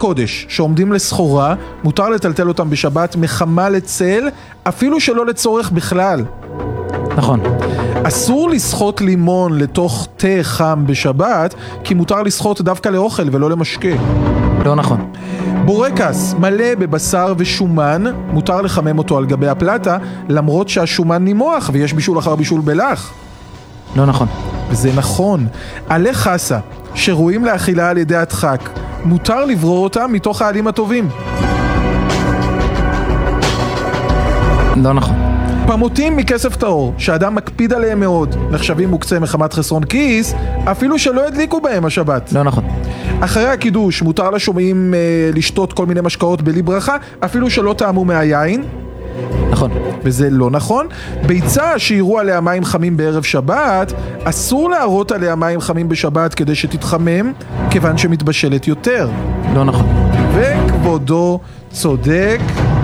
קודש שעומדים לסחורה, מותר לטלטל אותם בשבת מחמה לצל, אפילו שלא לצורך בכלל. נכון. אסור לשחות לימון לתוך תה חם בשבת, כי מותר לשחות דווקא לאוכל ולא למשקה. לא נכון. בורקס מלא בבשר ושומן, מותר לחמם אותו על גבי הפלטה, למרות שהשומן נימוח ויש בישול אחר בישול בלח. לא נכון. וזה נכון. עלי חסה, שרואים לאכילה על ידי הדחק, מותר לברור אותם מתוך העלים הטובים. לא נכון. פמוטים מכסף טהור, שאדם מקפיד עליהם מאוד, נחשבים מוקצה מחמת חסרון כיס, אפילו שלא הדליקו בהם השבת. לא נכון. אחרי הקידוש מותר לשומעים לשתות כל מיני משקאות בלי ברכה, אפילו שלא טעמו מהיין. נכון. וזה לא נכון. ביצה שיראו עליה מים חמים בערב שבת, אסור להראות עליה מים חמים בשבת כדי שתתחמם, כיוון שמתבשלת יותר. לא נכון. וכבודו צודק.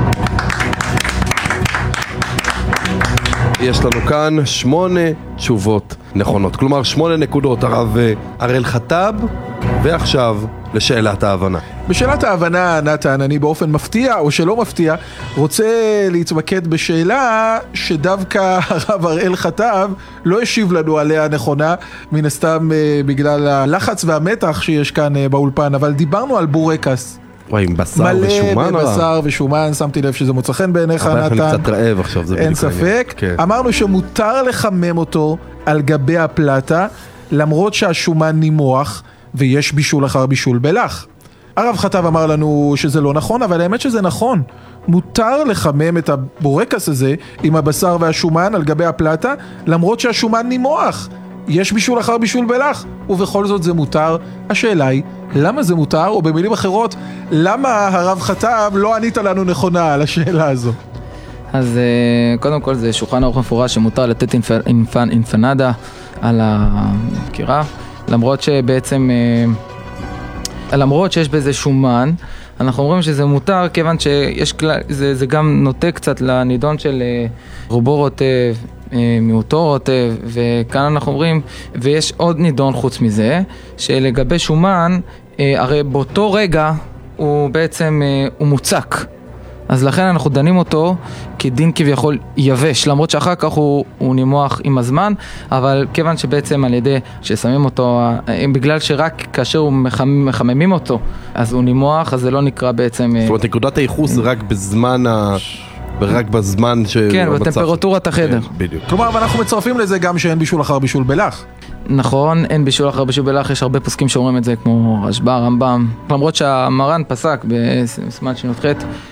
יש לנו כאן 8 תשובות נכונות, כלומר 8 נקודות. הרב הראל חטב, ועכשיו לשאלת ההבנה. בשאלת ההבנה, נתן, אני באופן מפתיע או שלא מפתיע רוצה להתמקד בשאלה שדווקא הרב הראל חטב לא השיב לנו עליה נכונה, מן הסתם בגלל הלחץ והמתח שיש כאן באולפן, אבל דיברנו על בורקס. וואי, עם בשר ושומן? מלא בבשר ושומן, שמתי לב שזה מוצא חן בעיניך, נתן. אבל אני קצת רעב עכשיו, זה אין ספק. אמרנו שמותר לחמם אותו על גבי הפלטה, למרות שהשומן נימוח, ויש בישול אחר בישול בלח. הרב חטב אמר לנו שזה לא נכון, אבל האמת שזה נכון. מותר לחמם את הבורקס הזה עם הבשר והשומן על גבי הפלטה, למרות שהשומן נימוח. יש בישול אחר בישול בלח, ובכל זאת זה מותר. השאלה היא, למה זה מותר? או במילים אחרות, למה הרב חטב לא ענית לנו נכונה על השאלה הזו? אז קודם כל זה שולחן ערוך מפורש שמותר לתת אינפנדה על הקירה, למרות שבעצם, למרות שיש בזה שומן, אנחנו אומרים שזה מותר כיוון שיש כלל, זה גם נוטה קצת לנידון של רובו רוטב, מיעוטו רוטב, וכאן אנחנו אומרים, ויש עוד נידון חוץ מזה, שלגבי שומן, הרי באותו רגע הוא בעצם, הוא מוצק. אז לכן אנחנו דנים אותו כדין כביכול יבש, למרות שאחר כך הוא נימוח עם הזמן, אבל כיוון שבעצם על ידי ששמים אותו, בגלל שרק כאשר הוא מחממים אותו, אז הוא נימוח, אז זה לא נקרא בעצם... זאת אומרת, נקודת הייחוס זה רק בזמן ורק בזמן כן, בטמפרטורת החדר. בדיוק. כלומר, אנחנו מצרפים לזה גם שאין בישול אחר בישול בלח. נכון, אין בישול אחר בישול בלח, יש הרבה פוסקים שאומרים את זה, כמו רשב"א, רמב"ם, למרות שהמרן פסק בסימן שי"ח,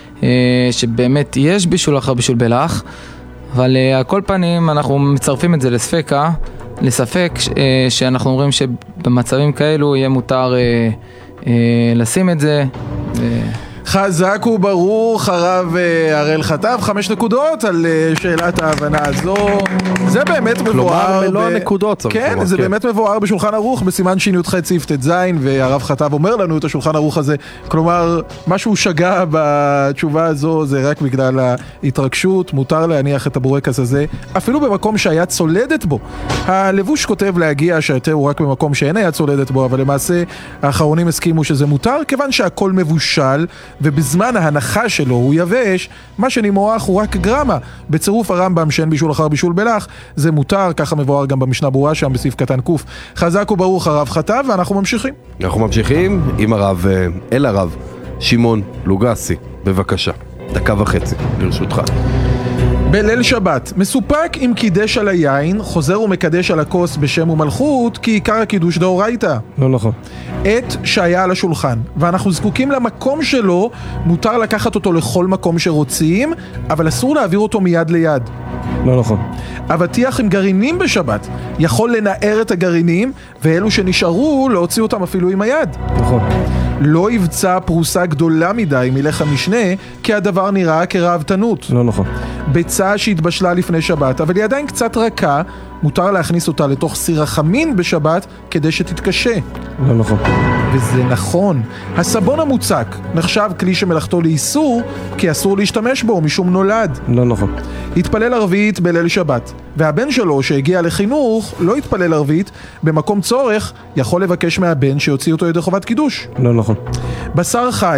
שבאמת יש בישול אחר בישול בלח, אבל על כל פנים אנחנו מצרפים את זה לספק שאנחנו אומרים שבמצבים כאלו יהיה מותר לשים את זה. חזק וברוך הרב הראל חטב, 5 נקודות על שאלת ההבנה הזו. זה באמת מבואר, כלומר מלוא הנקודות. כן, זה באמת מבואר בשולחן ערוך בסימן שי"ח סעיף ט"ז, והרב חטב אומר לנו את השולחן ערוך הזה. כלומר, משהו שגה בתשובה הזו זה רק בגלל ההתרגשות, מותר להניח את הבורקס הזה אפילו במקום שהיה צולדת בו. הלבוש כותב להגיע שהיתר הוא רק במקום שאין היה צולדת בו, אבל למעשה האחרונים הסכימו שזה מותר, כיוון שהכל מבושל ובזמן ההנחה שלו הוא יבש, מה שנמרח הוא רק גרמה. בצירוף הרמב"ם שאין בישול אחר בישול בלח, זה מותר, ככה מבואר גם במשנה ברורה שם בסעיף קטן קוף. חזק וברוך הרב חטב, ואנחנו ממשיכים. אנחנו ממשיכים עם הרב, אל הרב שמעון לוגסי, בבקשה, 1.5 דקות לרשותך. בליל שבת, מסופק עם קידש על היין, חוזר ומקדש על הכוס בשם ומלכות, כי עיקר הקידוש דאורייתא. לא נכון. עת שהיה על השולחן, ואנחנו זקוקים למקום שלו, מותר לקחת אותו לכל מקום שרוצים, אבל אסור להעביר אותו מיד ליד. לא נכון. אבטיח עם גרעינים בשבת, יכול לנער את הגרעינים, ואלו שנשארו להוציא אותם אפילו עם היד. נכון. לא יבצע פרוסה גדולה מדי מלחם משנה, כי הדבר נראה כרעבתנות. לא נכון. ביצה שהתבשלה לפני שבת, אבל היא עדיין קצת רכה, מותר להכניס אותה לתוך סיר החמין בשבת כדי שתתקשה. לא נכון. וזה נכון. הסבון המוצק נחשב כלי שמלאכתו לאיסור, כי אסור להשתמש בו משום נולד. לא נכון. התפלל ערבית בליל שבת, והבן שלו שהגיע לחינוך לא התפלל ערבית, במקום צורך יכול לבקש מהבן שיוציא אותו ידי חובת קידוש. לא נכון. בשר חי